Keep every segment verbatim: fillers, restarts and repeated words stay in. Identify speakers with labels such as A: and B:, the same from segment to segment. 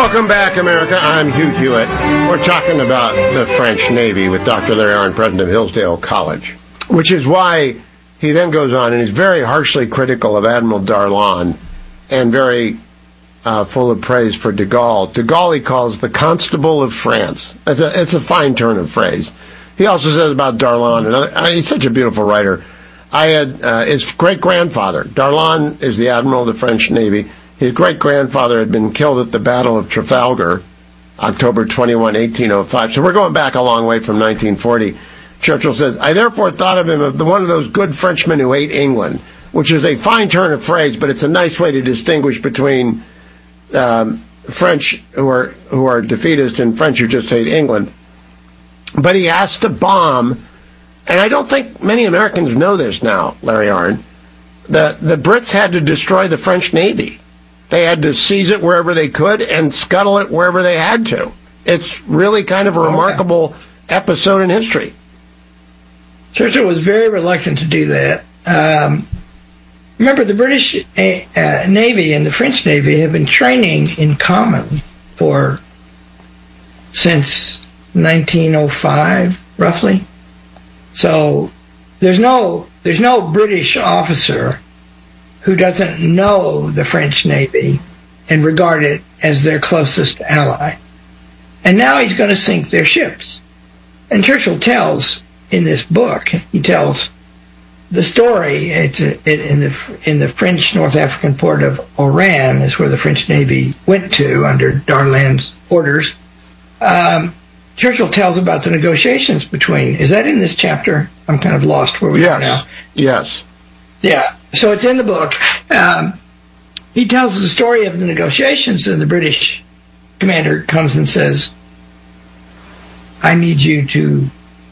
A: Welcome back, America. I'm Hugh Hewitt. We're talking about the French Navy with Doctor Larry Arnn, president of Hillsdale College, which is why he then goes on and is very harshly critical of Admiral Darlan and very uh, full of praise for de Gaulle. De Gaulle he calls the Constable of France. It's a, it's a fine turn of phrase. He also says about Darlan, and uh, he's such a beautiful writer. I had uh, his great-grandfather. Darlan is the Admiral of the French Navy. His great-grandfather had been killed at the Battle of Trafalgar, October twenty-first, eighteen oh five. So we're going back a long way from nineteen forty. Churchill says, I therefore thought of him as one of those good Frenchmen who hate England, which is a fine turn of phrase, but it's a nice way to distinguish between um, French who are who are defeatist and French who just hate England. But he has to bomb, and I don't think many Americans know this now, Larry Arnn. The, the Brits had to destroy the French Navy. They had to seize it wherever they could and scuttle it wherever they had to. It's really kind of a remarkable episode in history.
B: Churchill was very reluctant to do that. Um, remember, the British uh, Navy and the French Navy have been training in common for since nineteen oh five, roughly. So there's no there's no British officer who doesn't know the French Navy and regard it as their closest ally. And now he's going to sink their ships. And Churchill tells in this book, he tells the story it, it, in the in the French North African port of Oran is where the French Navy went to under Darlan's orders. Um, Churchill tells about the negotiations between, is that in this chapter? I'm kind of lost where we
A: yes.
B: are now.
A: Yes.
B: Yeah. So it's in the book. Um, he tells the story of the negotiations, and the British commander comes and says, I need you to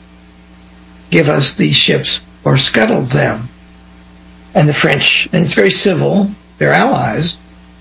B: give us these ships or scuttle them. And the French, and it's very civil, they're allies,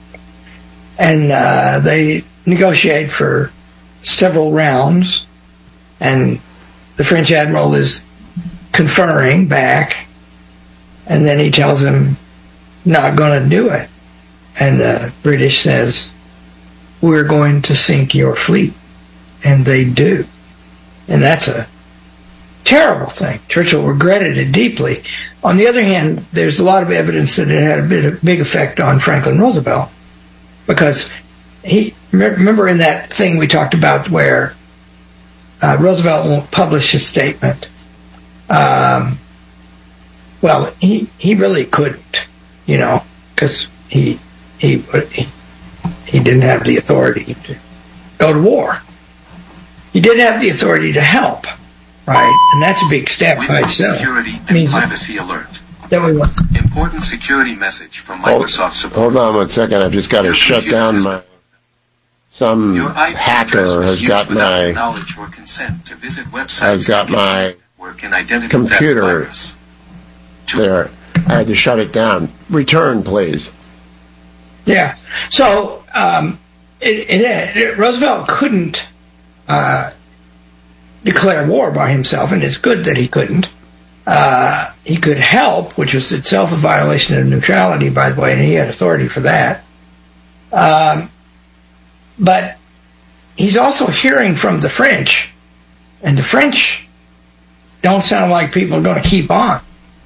B: and uh, they negotiate for several rounds, and the French admiral is conferring back, and then he tells him, not going to do it. And the British says, we're going to sink your fleet. And they do. And that's a terrible thing. Churchill regretted it deeply. On the other hand, there's a lot of evidence that it had a bit of big effect on Franklin Roosevelt, because he, remember in that thing we talked about where uh, Roosevelt won't publish his statement. Um, well, he he really couldn't, you know, because he, he he he didn't have the authority to go to war. He did have the authority to help, right? And that's a big step by itself.
C: Security and privacy alert.
B: That we want.
C: Important security message from Microsoft support.
A: Hold on one second. I've just got to shut down my. Some hacker has got my.
C: Knowledge or consent to visit websites.
A: I've got my computer there. I had to shut it down. Return, please.
B: Yeah. So um, it, it, it, Roosevelt couldn't uh, declare war by himself, and it's good that he couldn't. Uh, he could help, which was itself a violation of neutrality, by the way, and he had authority for that. Um, but he's also hearing from the French, and the French don't sound like people are going to keep on.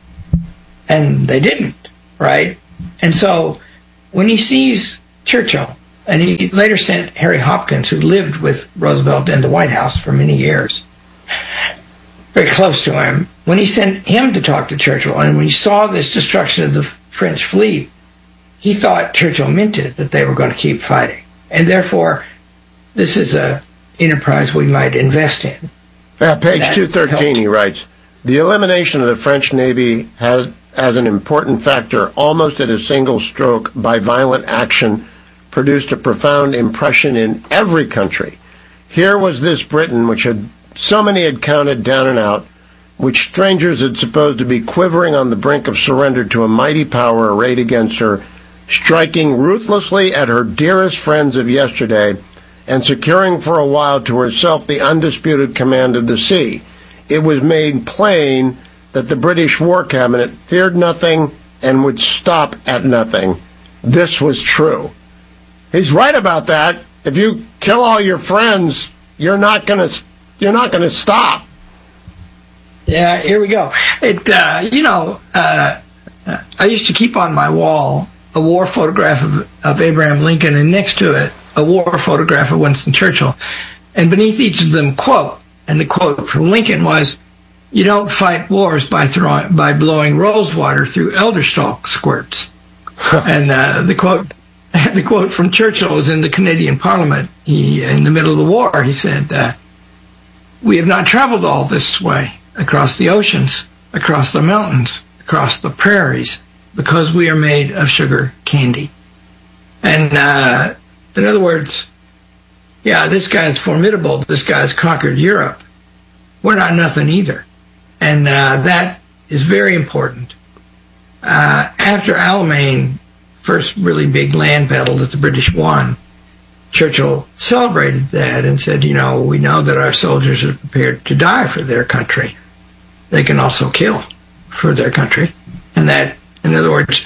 B: And they didn't, right? And so when he sees Churchill, and he later sent Harry Hopkins, who lived with Roosevelt in the White House for many years, very close to him, when he sent him to talk to Churchill, and when he saw this destruction of the French fleet, he thought Churchill meant it, that they were going to keep fighting. And therefore, this is a enterprise we might invest in.
A: Uh, page two thirteen, he writes, the elimination of the French Navy has, as an important factor, almost at a single stroke, by violent action, produced a profound impression in every country. Here was this Britain, which had so many had counted down and out, which strangers had supposed to be quivering on the brink of surrender to a mighty power arrayed against her, striking ruthlessly at her dearest friends of yesterday, and securing for a while to herself the undisputed command of the sea. It was made plain that the British War Cabinet feared nothing and would stop at nothing. This was true. He's right about that. if you kill all your friends, you're not gonna you're not gonna stop.
B: Yeah, here we go. It uh, you know, uh, I used to keep on my wall a war photograph of, of Abraham Lincoln, and next to it a war photograph of Winston Churchill, and beneath each of them, quote, and the quote from Lincoln was, "You don't fight wars by throwing by blowing rose water through elder stalk squirts." And uh, the quote. The quote from Churchill was in the Canadian Parliament. He, in the middle of the war, he said, uh, "We have not traveled all this way, across the oceans, across the mountains, across the prairies, because we are made of sugar candy." And uh, in other words, yeah, this guy's formidable. This guy's conquered Europe. We're not nothing either. And uh, that is very important. Uh, after Alamein, first really big land battle that the British won, Churchill celebrated that and said, you know, we know that our soldiers are prepared to die for their country. They can also kill for their country. And that, in other words,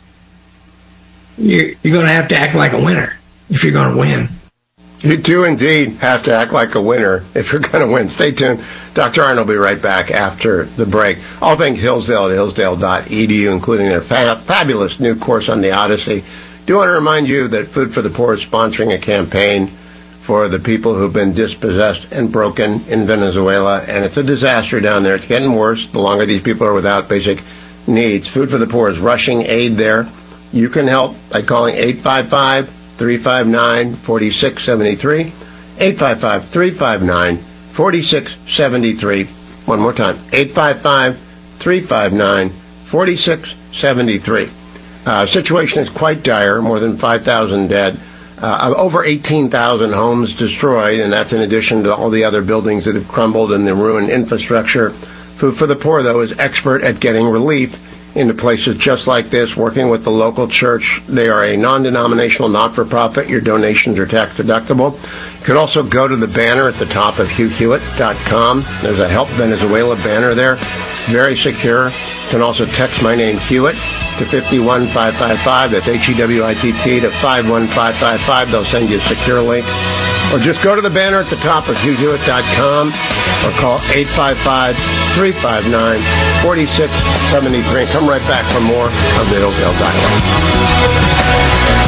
B: you're, you're going to have to act like a winner if you're going to win.
A: You do indeed have to act like a winner if you're going to win. Stay tuned. Doctor Arnn will be right back after the break. All things Hillsdale at hillsdale dot e d u, including their fa- fabulous new course on the Odyssey. Do want to remind you that Food for the Poor is sponsoring a campaign for the people who've been dispossessed and broken in Venezuela, and it's a disaster down there. It's getting worse the longer these people are without basic needs. Food for the Poor is rushing aid there. You can help by calling eight five five, three five nine, four six seven three, eight five five, three five nine, four six seven three. One more time, eight five five, three five nine, four six seven three. Uh, situation is quite dire, more than five thousand dead, uh, over eighteen thousand homes destroyed, and that's in addition to all the other buildings that have crumbled and the ruined infrastructure. Food for the Poor, though, is expert at getting relief into places just like this, working with the local church. They are a non-denominational, not-for-profit. Your donations are tax-deductible. You can also go to the banner at the top of hugh hewitt dot com. There's a Help Venezuela banner there. Very secure. You can also text my name, Hewitt, to five one five five five. That's H E W I T T to five one five five five. They'll send you a secure link. Or just go to the banner at the top of hugh hewitt dot com or call eight five five, three five nine, four six seven three. Come right back for more of the Hillsdale Dialogue.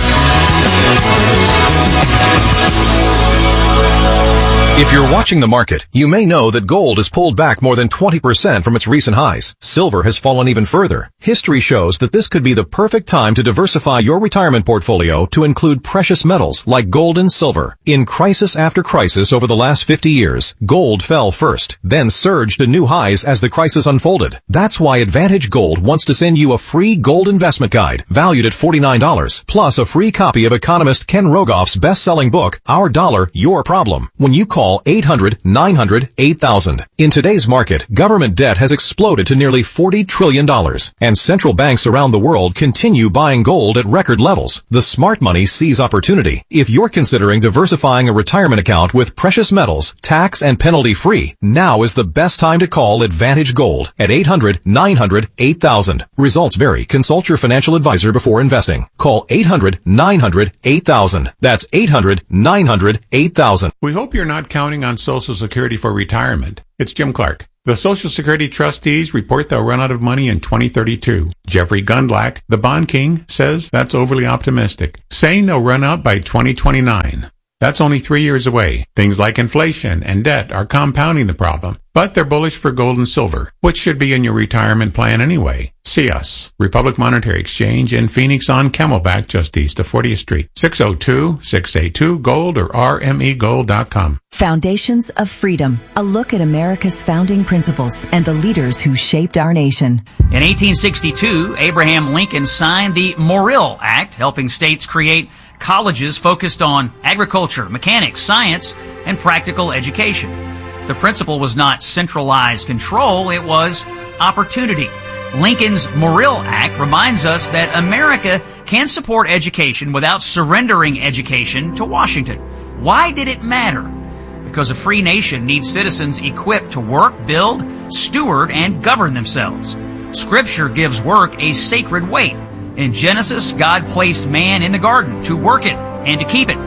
D: If you're watching the market, you may know that gold has pulled back more than twenty percent from its recent highs. Silver has fallen even further. History shows that this could be the perfect time to diversify your retirement portfolio to include precious metals like gold and silver. In crisis after crisis over the last fifty years, gold fell first, then surged to new highs as the crisis unfolded. That's why Advantage Gold wants to send you a free gold investment guide valued at forty-nine dollars, plus a free copy of economist Ken Rogoff's best-selling book, Our Dollar, Your Problem, when you call eight hundred, nine hundred, eight thousand. In today's market, government debt has exploded to nearly forty trillion dollars, and central banks around the world continue buying gold at record levels. The smart money sees opportunity. If you're considering diversifying a retirement account with precious metals, tax and penalty free, now is the best time to call Advantage Gold at eight hundred, nine hundred, eight thousand. Results vary. Consult your financial advisor before investing. Call eight hundred, nine hundred, eight thousand. That's eight hundred, nine hundred, eight thousand.
E: We hope you're not counting on Social Security for retirement. It's Jim Clark. The Social Security trustees report they'll run out of money in twenty thirty-two. Jeffrey Gundlach, the bond king, says that's overly optimistic, saying they'll run out by twenty twenty-nine. That's only three years away. Things like inflation and debt are compounding the problem, but they're bullish for gold and silver, which should be in your retirement plan anyway. See us, Republic Monetary Exchange in Phoenix on Camelback, just east of fortieth Street. six oh two, six eight two, gold or r m e gold dot com.
F: Foundations of Freedom, a look at America's founding principles and the leaders who shaped our nation.
G: In eighteen sixty-two, Abraham Lincoln signed the Morrill Act, helping states create colleges focused on agriculture, mechanics, science, and practical education. The principle was not centralized control, it was opportunity. Lincoln's Morrill Act reminds us that America can support education without surrendering education to Washington. Why did it matter? Because a free nation needs citizens equipped to work, build, steward, and govern themselves. Scripture gives work a sacred weight. In Genesis, God placed man in the garden to work it and to keep it.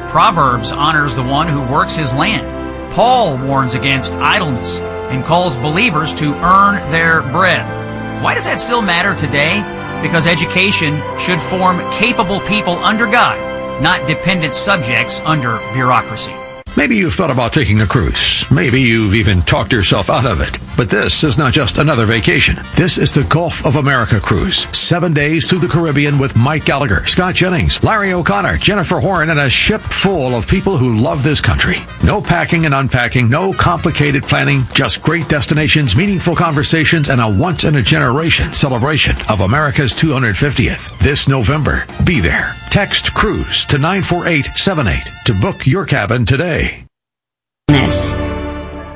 G: Proverbs honors the one who works his land. Paul warns against idleness and calls believers to earn their bread. Why does that still matter today? Because education should form capable people under God, not dependent subjects under bureaucracy.
H: Maybe you've thought about taking a cruise. Maybe you've even talked yourself out of it. But this is not just another vacation. This is the Gulf of America cruise. Seven days through the Caribbean with Mike Gallagher, Scott Jennings, Larry O'Connor, Jennifer Horn, and a ship full of people who love this country. No packing and unpacking, no complicated planning, just great destinations, meaningful conversations, and a once-in-a-generation celebration of America's two hundred fiftieth. This November, be there. Text CRUISE to nine four eight seven eight to book your cabin today.
I: This.